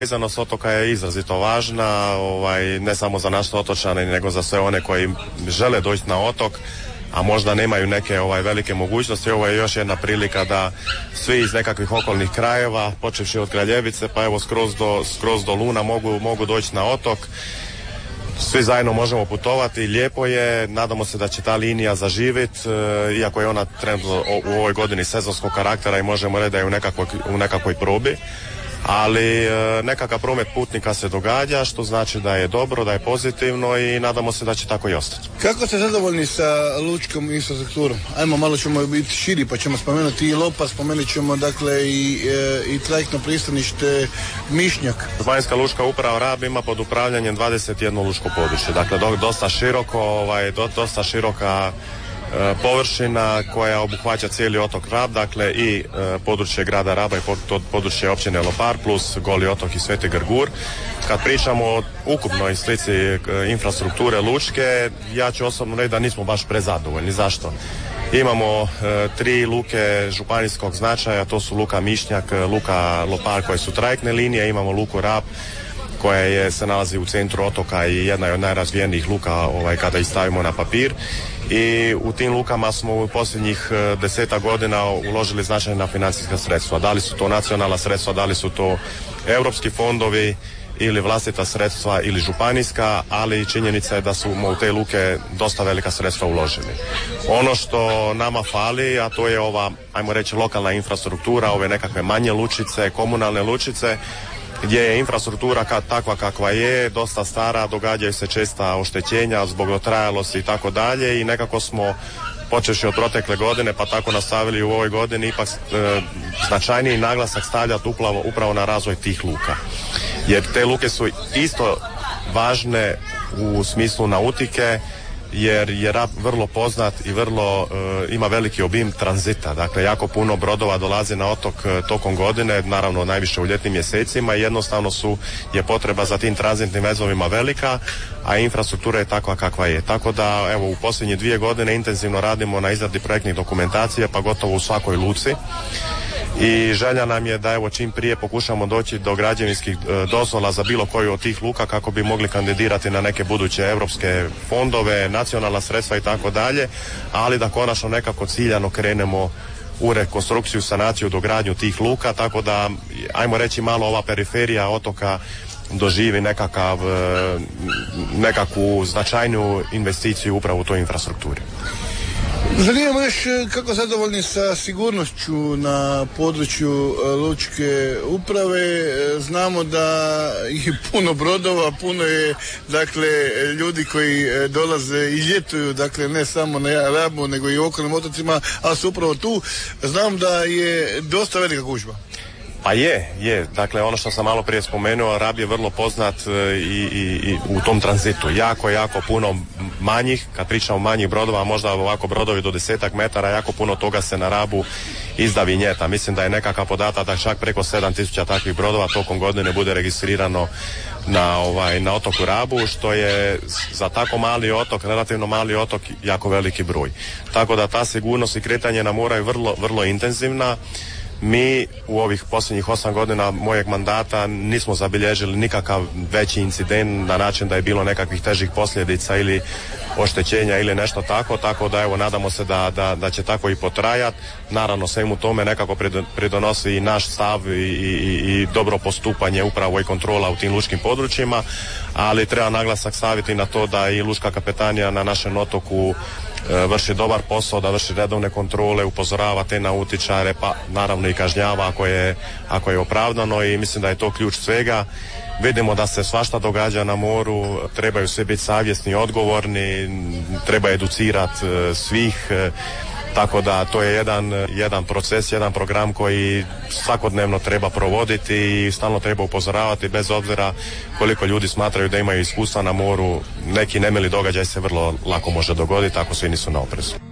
Povezanost otoka je izrazito važna, ne samo za naše otočane, nego za sve one koji žele doći na otok, a možda nemaju neke velike mogućnosti. Ovo je još jedna prilika da svi iz nekakvih okolnih krajeva, počevši od Kraljevice pa evo skroz do Luna mogu doći na otok. Svi zajedno možemo putovati, lijepo je, nadamo se da će ta linija zaživjeti, iako je ona trenutno u ovoj godini sezonskog karaktera i možemo reći da je u nekakvoj probi. Ali nekakav promet putnika se događa, što znači da je dobro, da je pozitivno i nadamo se da će tako i ostati. Kako ste zadovoljni sa lučkom infrastrukturom? Ajmo, malo ćemo biti širi, pa ćemo spomenuti i Lopar, spomenut ćemo dakle i trajektno pristanište Mišnjak. Županijska lučka uprava Rab ima pod upravljanjem 21 lučko područje, dakle dosta široka površina koja obuhvaća cijeli otok Rab, dakle i područje grada Raba i područje općine Lopar plus Goli otok i Sveti Grgur. Kad pričamo o ukupnoj slici infrastrukture lučke, ja ću osobno reći da nismo baš prezadovoljni. Zašto? Imamo 3 luke županijskog značaja, to su luka Mišnjak, luka Lopar koje su trajektne linije, imamo luku Rab koja se nalazi u centru otoka i jedna je od najrazvijenijih luka kada ih stavimo na papir. I u tim lukama smo u posljednjih 10 godina uložili značajna financijska sredstva. Da li su to nacionalna sredstva, da li su to europski fondovi ili vlastita sredstva ili županijska, ali činjenica je da su u te luke dosta velika sredstva uložili. Ono što nama fali, a to je ova, ajmo reći, lokalna infrastruktura, ove nekakve manje lučice, komunalne lučice, gdje je infrastruktura takva kakva je, dosta stara, događaju se česta oštećenja zbog dotrajalosti i tako dalje i nekako smo počevši od protekle godine pa tako nastavili u ovoj godini ipak značajniji naglasak stavljati upravo na razvoj tih luka. Jer te luke su isto važne u smislu nautike, jer je Rab vrlo poznat i ima veliki obim tranzita. Dakle, jako puno brodova dolazi na otok tokom godine, naravno najviše u ljetnim mjesecima i jednostavno je potreba za tim tranzitnim vezovima velika, a infrastruktura je takva kakva je. Tako da, evo, u posljednje 2 godine intenzivno radimo na izradi projektnih dokumentacija, pa gotovo u svakoj luci. I želja nam je da čim prije pokušamo doći do građevinskih dozvola za bilo koju od tih luka kako bi mogli kandidirati na neke buduće europske fondove, nacionalna sredstva i tako dalje, ali da konačno nekako ciljano krenemo u rekonstrukciju, sanaciju, dogradnju tih luka, tako da, ajmo reći, malo ova periferija otoka doživi nekakvu značajnu investiciju upravo u toj infrastrukturi. Zanimamo još kako zadovoljni sa sigurnošću na području lučke uprave. Znamo da je puno brodova, puno je dakle ljudi koji dolaze i ljetuju, dakle ne samo na Rabu nego i u okolnim otocima, ali su upravo tu. Znam da je dosta velika gužva. Pa je. Dakle, ono što sam malo prije spomenuo, Rab je vrlo poznat i u tom tranzitu. Jako puno manjih, kad pričamo manjih brodova, možda ovako brodovi do 10 metara, jako puno toga se na Rabu izda vinjeta. Mislim da je nekakav podatak da čak preko 7000 takvih brodova tokom godine bude registrirano na otoku Rabu, što je za tako mali otok, relativno mali otok, jako veliki broj. Tako da ta sigurnost i kretanje na moru je vrlo intenzivna. Mi u ovih posljednjih 8 godina mojeg mandata nismo zabilježili nikakav veći incident na način da je bilo nekakvih težih posljedica ili oštećenja ili nešto tako da evo nadamo se da će tako i potrajati. Naravno svemu tome nekako pridonosi i naš stav i dobro postupanje upravo i kontrola u tim lučkim područjima, ali treba naglasak staviti na to da i lučka kapetanija na našem otoku vrši dobar posao, da vrši redovne kontrole, upozorava te nautičare, pa naravno i kažnjava ako je opravdano i mislim da je to ključ svega. Vidimo da se svašta događa na moru, trebaju svi biti savjesni i odgovorni, treba educirati svih, tako da to je jedan proces, jedan program koji svakodnevno treba provoditi i stalno treba upozoravati bez obzira koliko ljudi smatraju da imaju iskustva na moru. Neki nemili događaj se vrlo lako može dogoditi ako svi nisu na oprezu.